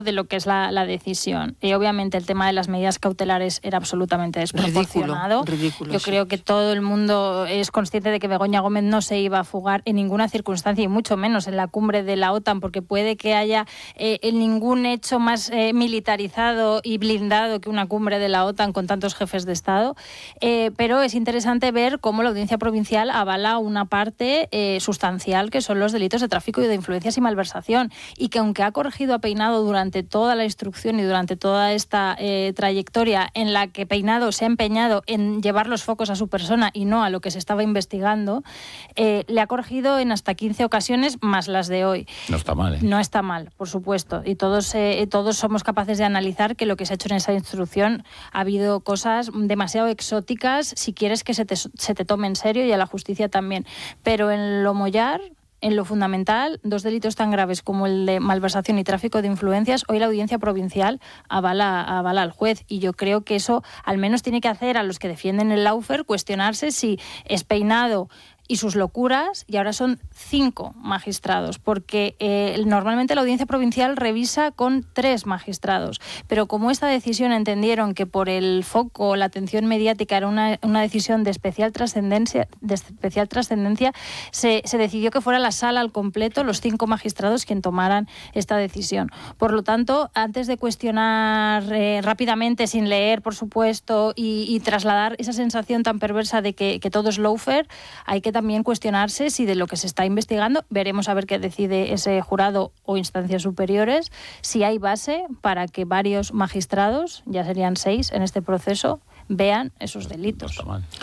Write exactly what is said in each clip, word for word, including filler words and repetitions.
de lo que es la, la decisión. Y obviamente el tema de las medidas cautelares era absolutamente desproporcionado. Ridículo, ridículo, Yo sí. creo que todo el mundo es consciente de que Begoña Gómez no se iba a fugar en ninguna circunstancia y mucho menos en la cumbre de la OTAN, porque puede que haya eh, ningún hecho más eh, militarizado y blindado que una cumbre de la OTAN con tantos jefes de Estado. Eh, pero es interesante ver cómo la Audiencia Provincial avala una parte eh, sustancial que son los delitos de tráfico y de influencias y malversación, y que aunque ha corregido a Peinado durante toda la instrucción y durante toda esta eh, trayectoria en la que Peinado se ha empeñado en llevar los focos a su persona y no a lo que se estaba investigando, eh, le ha corregido en hasta quince ocasiones más las de hoy. No está mal, ¿eh? No está mal, por supuesto. Y todos, eh, todos somos capaces de analizar que lo que se ha hecho en esa instrucción ha habido cosas demasiado exóticas si quieres que se te, se te tome en serio, y a la justicia también. Pero en lo mollar, en lo fundamental, dos delitos tan graves como el de malversación y tráfico de influencias, hoy la Audiencia Provincial avala, avala al juez, y yo creo que eso al menos tiene que hacer a los que defienden el lawfare cuestionarse si es Peinado y sus locuras, y ahora son cinco magistrados, porque eh, normalmente la Audiencia Provincial revisa con tres magistrados, pero como esta decisión entendieron que por el foco, la atención mediática era una, una decisión de especial trascendencia, de especial trascendencia, se, se decidió que fuera la sala al completo, los cinco magistrados, quien tomaran esta decisión. Por lo tanto, antes de cuestionar eh, rápidamente, sin leer, por supuesto, y, y trasladar esa sensación tan perversa de que, que todo es lawfare, hay que también cuestionarse si de lo que se está investigando, veremos a ver qué decide ese jurado o instancias superiores, si hay base para que varios magistrados, ya serían seis en este proceso, vean esos delitos. No está mal.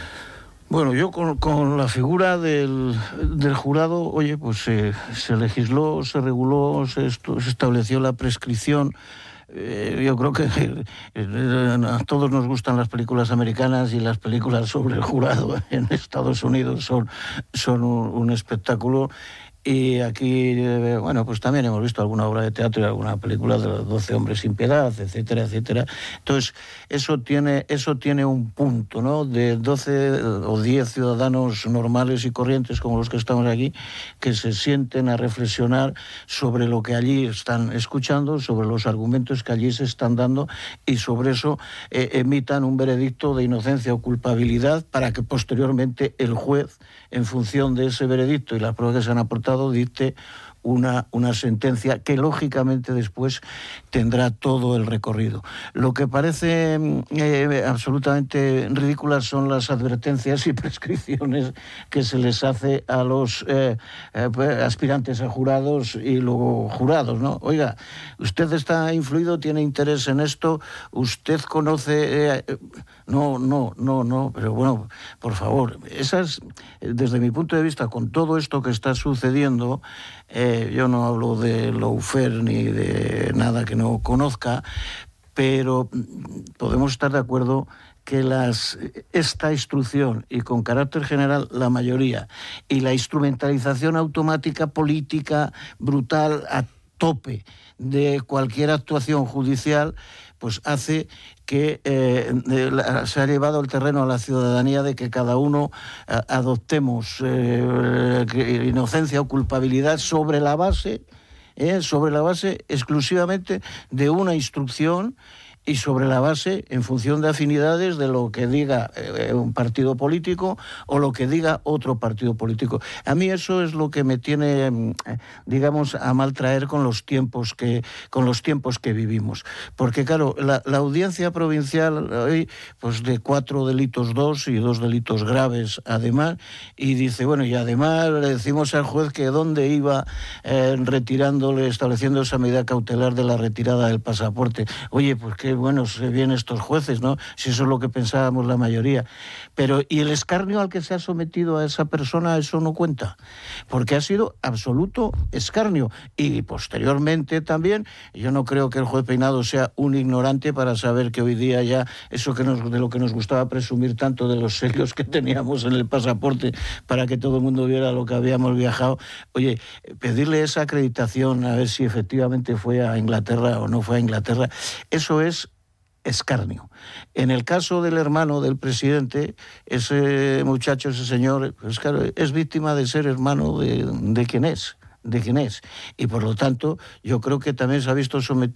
Bueno, yo con, con la figura del, del jurado, oye, pues eh, se legisló, se reguló, se, esto, se estableció la prescripción. Eh, yo creo que eh, a todos nos gustan las películas americanas, y las películas sobre el jurado en Estados Unidos son, son un, un espectáculo. Y aquí, eh, bueno, pues también hemos visto alguna obra de teatro y alguna película de los doce hombres sin piedad, etcétera, etcétera. Entonces, eso tiene, eso tiene un punto, ¿no? De doce o diez ciudadanos normales y corrientes como los que estamos aquí, que se sienten a reflexionar sobre lo que allí están escuchando, sobre los argumentos que allí se están dando, y sobre eso eh, emitan un veredicto de inocencia o culpabilidad, para que posteriormente el juez, en función de ese veredicto y las pruebas que se han aportado, dicte una, una sentencia que lógicamente después tendrá todo el recorrido. Lo que parece eh, absolutamente ridículas son las advertencias y prescripciones que se les hace a los eh, eh, aspirantes a jurados y luego jurados, ¿no? Oiga, usted está influido, tiene interés en esto, usted conoce... Eh, no, no, no, no, pero bueno, por favor, esas, desde mi punto de vista, con todo esto que está sucediendo, eh, yo no hablo de lawfare ni de nada que no conozca, pero podemos estar de acuerdo que las, esta instrucción, y con carácter general la mayoría, y la instrumentalización automática política brutal a tope de cualquier actuación judicial, pues hace que eh, de, se ha llevado el terreno a la ciudadanía de que cada uno a, adoptemos eh, inocencia o culpabilidad sobre la base, eh, sobre la base exclusivamente de una instrucción, y sobre la base, en función de afinidades, de lo que diga eh, un partido político o lo que diga otro partido político. A mí eso es lo que me tiene, digamos, a mal traer con los tiempos que, con los tiempos que vivimos. Porque, claro, la, la Audiencia Provincial hoy, pues de cuatro delitos dos y dos delitos graves además, y dice, bueno, y además le decimos al juez que dónde iba eh, retirándole, estableciendo esa medida cautelar de la retirada del pasaporte. Oye, pues qué bueno se vienen estos jueces, ¿no? Si eso es lo que pensábamos la mayoría. Pero, ¿y el escarnio al que se ha sometido a esa persona? Eso no cuenta, porque ha sido absoluto escarnio. Y posteriormente también, yo no creo que el juez Peinado sea un ignorante para saber que hoy día ya eso que nos, de lo que nos gustaba presumir tanto, de los sellos que teníamos en el pasaporte para que todo el mundo viera lo que habíamos viajado, oye, pedirle esa acreditación a ver si efectivamente fue a Inglaterra o no fue a Inglaterra, eso es escarnio. En el caso del hermano del presidente, ese muchacho, ese señor, pues claro, es víctima de ser hermano de, de quien es, de quien es. Y por lo tanto, yo creo que también se ha visto sometido